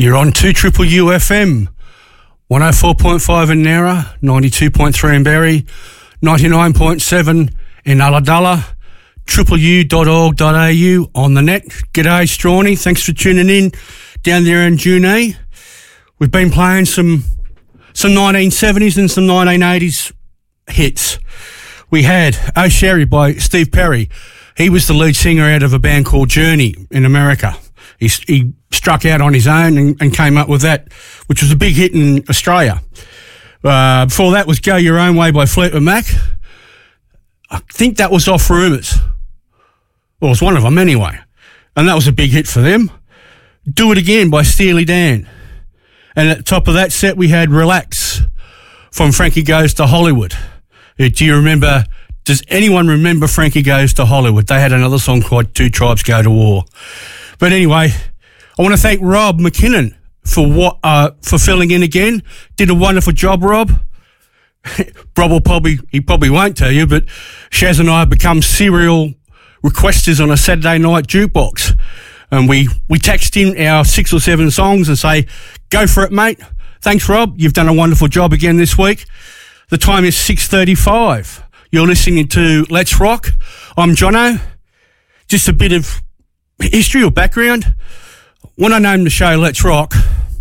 You're on 2 Triple UFM, 104.5 in Nara, 92.3 in Berry, 99.7 in Ulladulla, tripleu.org.au on the net. G'day, Strawny. Thanks for tuning in down there in Junee. We've been playing some 1970s and some 1980s hits. We had Oh Sherry by Steve Perry. He was the lead singer out of a band called Journey in America. He struck out on his own and came up with that, which was a big hit in Australia. Before that was Go Your Own Way by Fleetwood Mac. I think that was off Rumours. Well, it was one of them anyway. And that was a big hit for them. Do It Again by Steely Dan. And at the top of that set, we had Relax from Frankie Goes to Hollywood. Do you remember, does anyone remember Frankie Goes to Hollywood? They had another song called Two Tribes Go to War. But anyway, I want to thank Rob McKinnon for filling in again. Did a wonderful job, Rob. Rob will probably won't tell you, but Shaz and I have become serial requesters on a Saturday night jukebox. And we text in our 6 or 7 songs and say, go for it, mate. Thanks, Rob. You've done a wonderful job again this week. The time is 6:35. You're listening to Let's Rock. I'm Jono. Just a bit of history or background. When I named the show Let's Rock,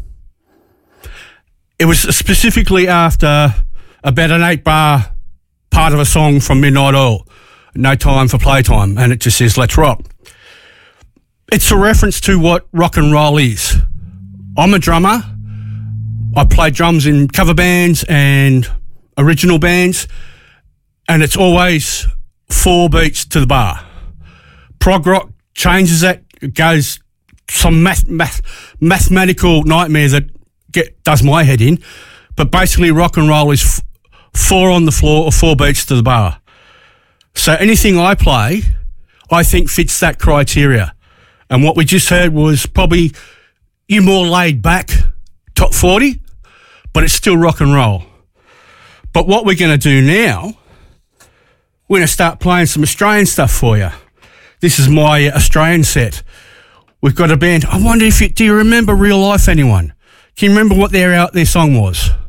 it was specifically after about an 8-bar part of a song from Midnight Oil, No Time for Playtime, and it just says Let's Rock. It's a reference to what rock and roll is. I'm a drummer. I play drums in cover bands and original bands, and it's always 4 beats to the bar. Prog rock changes that. It goes some mathematical nightmare that does my head in, but basically rock and roll is 4 on the floor or 4 beats to the bar. So anything I play, I think fits that criteria. And what we just heard was probably you more laid back top 40, but it's still rock and roll. But what we're going to do now, we're going to start playing some Australian stuff for you. This is my Australian set. We've got a band. I wonder do you remember Real Life, anyone? Can you remember what their song was?